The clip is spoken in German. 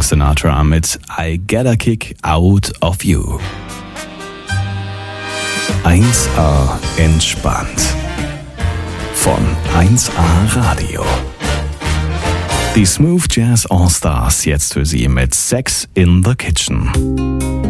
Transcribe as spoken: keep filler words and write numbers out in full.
Frank Sinatra mit I Get a Kick Out of You. eins A entspannt. Von eins A Radio. Die Smooth Jazz All Stars jetzt für Sie mit Sex in the Kitchen.